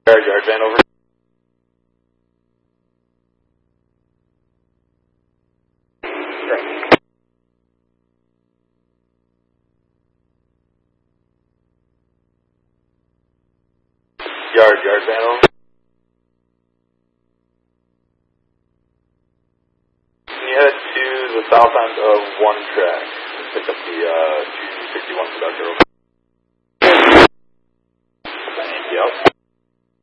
Yard van over. Yard van over. Can you head to the south end of one track? Pick up the 261 conductor over. Thank you.